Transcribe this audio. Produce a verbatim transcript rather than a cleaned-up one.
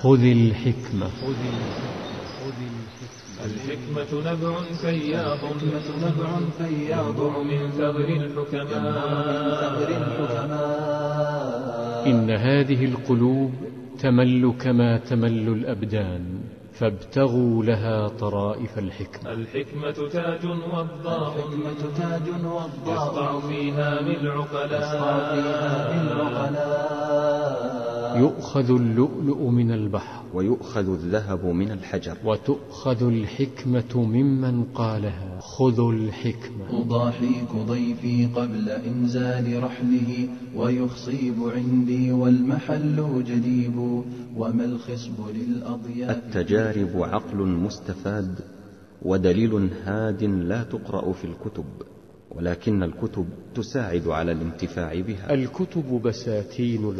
خذ الحكمة. الحكمة نبع فياض نبع فياض من ثغر الحكماء. إن هذه القلوب تمل كما تمل الأبدان، فابتغوا لها طرائف الحكمة. الحكمة تاج وضاء يسطع فيها بالعقلاء. يؤخذ اللؤلؤ من البحر ويؤخذ الذهب من الحجر، وتؤخذ الحكمة ممن قالها. خذوا الحكمة. أضاحيك ضيفي قبل إنزال رحله، ويخصيب عندي والمحل جديب، وما الخصب للأضياف. التجارب عقل مستفاد ودليل هاد لا تقرأ في الكتب، ولكن الكتب تساعد على الانتفاع بها. الكتب بساتين